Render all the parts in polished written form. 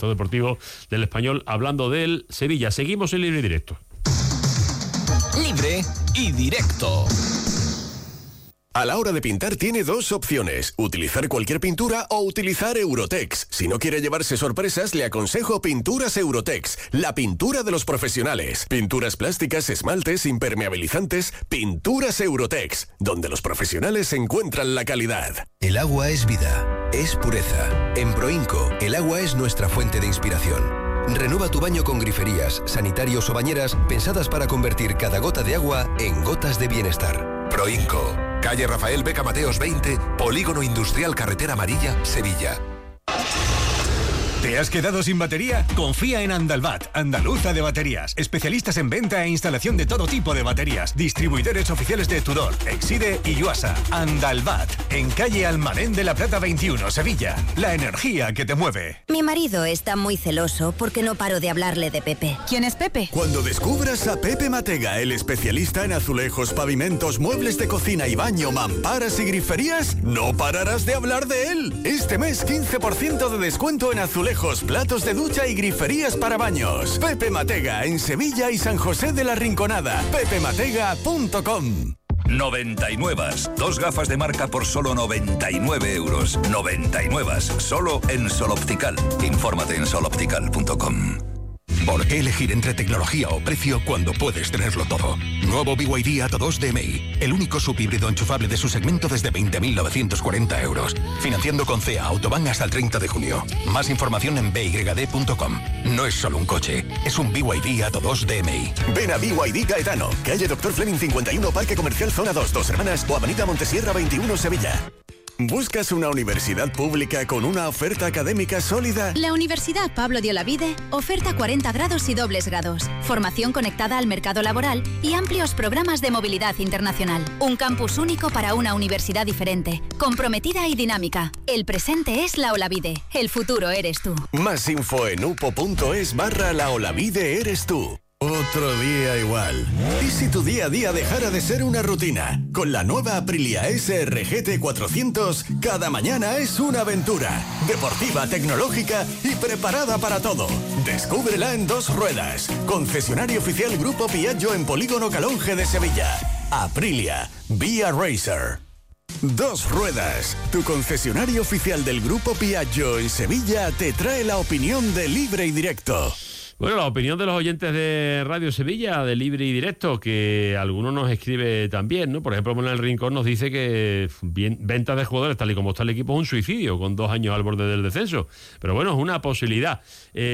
director deportivo del Español, hablando del Sevilla. Seguimos en Libre y Directo. Libre y Directo. A la hora de pintar tiene dos opciones, utilizar cualquier pintura o utilizar Eurotex. Si no quiere llevarse sorpresas, le aconsejo Pinturas Eurotex, la pintura de los profesionales. Pinturas plásticas, esmaltes, impermeabilizantes, Pinturas Eurotex, donde los profesionales encuentran la calidad. El agua es vida, es pureza. En Proinco, el agua es nuestra fuente de inspiración. Renueva tu baño con griferías, sanitarios o bañeras pensadas para convertir cada gota de agua en gotas de bienestar. Proinco, calle Rafael Beca Mateos 20, Polígono Industrial Carretera Amarilla, Sevilla. ¿Te has quedado sin batería? Confía en Andalbat, Andaluza de Baterías. Especialistas en venta e instalación de todo tipo de baterías. Distribuidores oficiales de Tudor, Exide y Yuasa. Andalbat, en calle Almadén de la Plata 21, Sevilla. La energía que te mueve. Mi marido está muy celoso porque no paro de hablarle de Pepe. ¿Quién es Pepe? Cuando descubras a Pepe Matega, el especialista en azulejos, pavimentos, muebles de cocina y baño, mamparas y griferías, no pararás de hablar de él. Este mes 15% de descuento en azulejos, platos de ducha y griferías para baños. Pepe Matega, en Sevilla y San José de la Rinconada. pepematega.com. 99. Dos gafas de marca por solo 99 euros. 99. Solo en Sol Optical. Infórmate en soloptical.com. ¿Por qué elegir entre tecnología o precio cuando puedes tenerlo todo? Nuevo BYD Atto 2 DMI, el único subhíbrido enchufable de su segmento desde 20.940 euros. Financiando con CEA Autobahn hasta el 30 de junio. Más información en byd.com. No es solo un coche, es un BYD Atto 2 DMI. Ven a BYD Gaetano, calle Dr. Fleming 51, Parque Comercial Zona 2, Dos Hermanas o Avenida Montesierra 21, Sevilla. ¿Buscas una universidad pública con una oferta académica sólida? La Universidad Pablo de Olavide oferta 40 grados y dobles grados, formación conectada al mercado laboral y amplios programas de movilidad internacional. Un campus único para una universidad diferente, comprometida y dinámica. El presente es la Olavide, el futuro eres tú. Más info en upo.es/La Olavide eres tú. Otro día igual. ¿Y si tu día a día dejara de ser una rutina? Con la nueva Aprilia SRGT 400, cada mañana es una aventura. Deportiva, tecnológica y preparada para todo. Descúbrela en Dos Ruedas. Concesionario oficial Grupo Piaggio en Polígono Calonge de Sevilla. Aprilia, Be a Racer. Dos Ruedas, tu concesionario oficial del Grupo Piaggio en Sevilla, te trae la opinión de Libre y Directo. Bueno, la opinión de los oyentes de Radio Sevilla, de Libre y Directo, que algunos nos escribe también, ¿no? Por ejemplo, Manuel Rincón nos dice que ventas de jugadores, tal y como está el equipo, es un suicidio, con 2 años al borde del descenso. Pero bueno, es una posibilidad.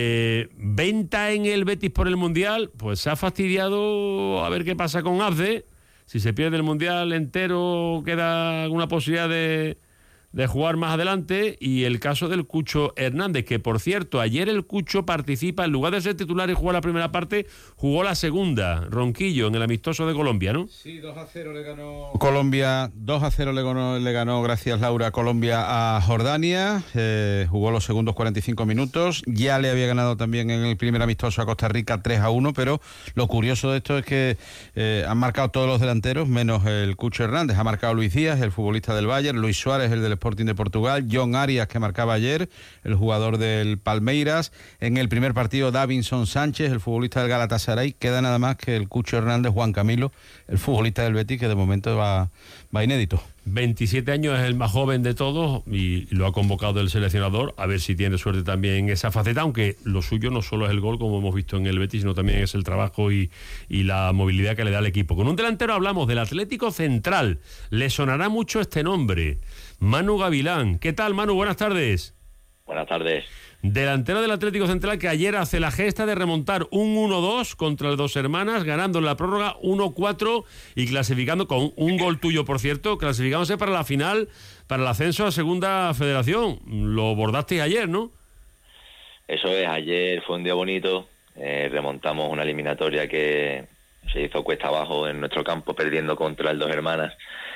Venta en el Betis por el Mundial, pues se ha fastidiado a ver qué pasa con Abde. Si se pierde el Mundial entero, queda alguna posibilidad de jugar más adelante, y el caso del Cucho Hernández, que por cierto, ayer el Cucho participa, en lugar de ser titular y jugar la primera parte, jugó la segunda, Ronquillo, en el amistoso de Colombia, ¿no? Sí, 2-0 le ganó Colombia, 2-0 le ganó, gracias Laura, Colombia a Jordania, jugó los segundos 45 minutos, ya le había ganado también en el primer amistoso a Costa Rica 3-1, pero lo curioso de esto es que han marcado todos los delanteros, menos el Cucho Hernández. Ha marcado Luis Díaz, el futbolista del Bayern, Luis Suárez, el del Sporting de Portugal, John Arias, que marcaba ayer, el jugador del Palmeiras. En el primer partido, Davinson Sánchez, el futbolista del Galatasaray. Queda nada más que el Cucho Hernández, Juan Camilo, el futbolista del Betis, que de momento va inédito. 27 años, es el más joven de todos y lo ha convocado el seleccionador, a ver si tiene suerte también en esa faceta, aunque lo suyo no solo es el gol, como hemos visto en el Betis, sino también es el trabajo y la movilidad que le da al equipo. Con un delantero hablamos del Atlético Central. Le sonará mucho este nombre, Manu Gavilán. ¿Qué tal, Manu? Buenas tardes. Buenas tardes. Delantero del Atlético Central, que ayer hace la gesta de remontar un 1-2 contra el Dos Hermanas, ganando en la prórroga 1-4 y clasificando con un gol tuyo, por cierto, clasificándose para la final, para el ascenso a Segunda Federación. Lo bordasteis ayer, ¿no? Eso es, ayer fue un día bonito, remontamos una eliminatoria que se hizo cuesta abajo en nuestro campo, perdiendo contra el Dos Hermanas,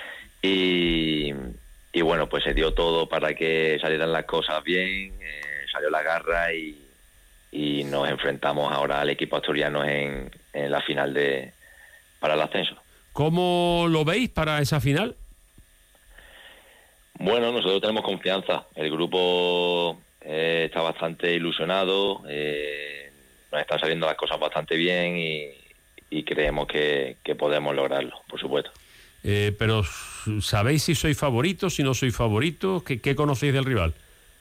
y bueno, pues se dio todo para que salieran las cosas bien, salió la garra y nos enfrentamos ahora al equipo asturiano en la final para el ascenso. ¿Cómo lo veis para esa final? Bueno, nosotros tenemos confianza. El grupo está bastante ilusionado, nos están saliendo las cosas bastante bien y creemos que podemos lograrlo, por supuesto. Pero ¿sabéis si sois favoritos, si no sois favoritos? ¿Qué conocéis del rival?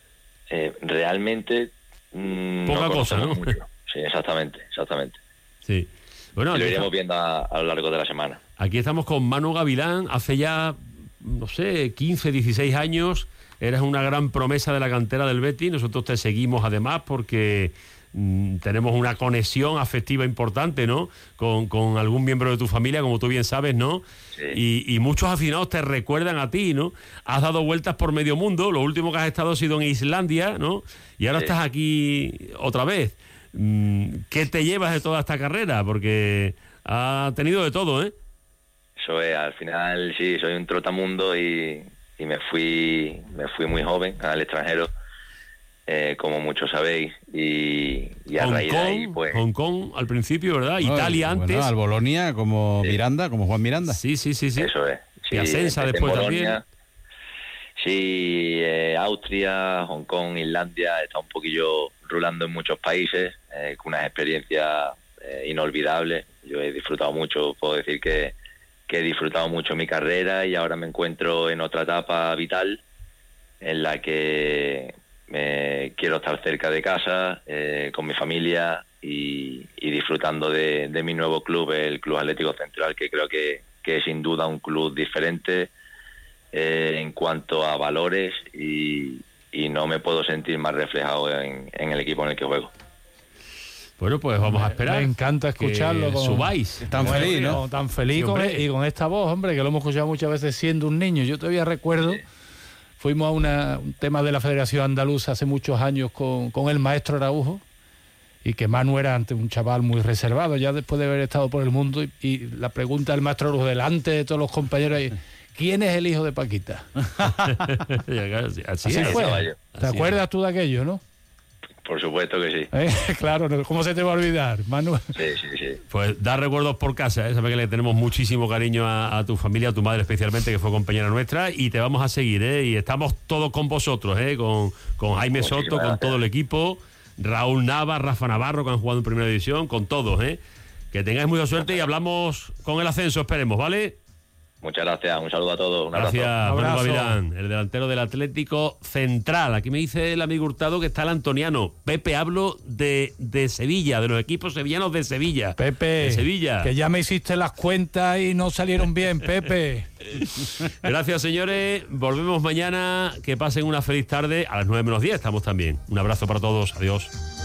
Realmente poca cosa, ¿no? Mucho. Sí, exactamente. Sí. Bueno, lo iremos viendo a lo largo de la semana. Aquí estamos con Manu Gavilán. Hace ya, no sé, 15, 16 años eras una gran promesa de la cantera del Betis. Nosotros te seguimos además porque tenemos una conexión afectiva importante, ¿no? Con algún miembro de tu familia, como tú bien sabes, ¿no? Sí. Y muchos aficionados te recuerdan a ti, ¿no? Has dado vueltas por medio mundo. Lo último que has estado ha sido en Islandia, ¿no? Y ahora estás aquí otra vez. ¿Qué te llevas de toda esta carrera? Porque ha tenido de todo, ¿eh? Eso es, al final sí, soy un trotamundo y me fui muy joven al extranjero, como muchos sabéis, y a raíz de ahí, pues... Hong Kong al principio, ¿verdad? No, Italia antes. Bueno, al Bolonia, como Miranda, como Juan Miranda. Sí. Eso es. Sí, y Asensa después Bolonia, también. Sí, Austria, Hong Kong, Islandia, está un poquillo rulando en muchos países, con unas experiencias inolvidables. Yo he disfrutado mucho, puedo decir que he disfrutado mucho mi carrera y ahora me encuentro en otra etapa vital en la que quiero estar cerca de casa, con mi familia y disfrutando de mi nuevo club, el Club Atlético Central, que creo que es sin duda un club diferente en cuanto a valores y no me puedo sentir más reflejado en el equipo en el que juego. Bueno, pues vamos a esperar. Me encanta escucharlo. Subáis. Tan feliz, ¿no? Tan feliz y con esta voz, hombre, que lo hemos escuchado muchas veces siendo un niño. Yo todavía recuerdo, fuimos a un tema de la Federación Andaluza hace muchos años con el maestro Araujo, y que Manu era ante un chaval muy reservado, ya después de haber estado por el mundo, y la pregunta del maestro Araujo delante de todos los compañeros, ¿quién es el hijo de Paquita? Así fue. ¿Te acuerdas tú de aquello, no? Por supuesto que sí. Claro, ¿cómo se te va a olvidar, Manu? Sí. Pues da recuerdos por casa, ¿eh? Sabes que le tenemos muchísimo cariño a tu familia, a tu madre especialmente, que fue compañera nuestra, y te vamos a seguir, ¿eh? Y estamos todos con vosotros, ¿eh? Con Jaime Soto, con todo el equipo, Raúl Nava, Rafa Navarro, que han jugado en Primera División, con todos, ¿eh? Que tengáis mucha suerte y hablamos con el ascenso, esperemos, ¿vale? Muchas gracias, un saludo a todos, un abrazo. Gracias, Manu Gavilán, el delantero del Atlético Central. Aquí me dice el amigo Hurtado que está el antoniano. Pepe, hablo de Sevilla, de los equipos sevillanos de Sevilla. Pepe, de Sevilla. Que ya me hiciste las cuentas y no salieron bien, Pepe. Gracias, señores. Volvemos mañana. Que pasen una feliz tarde. A las 9:10 estamos también. Un abrazo para todos. Adiós.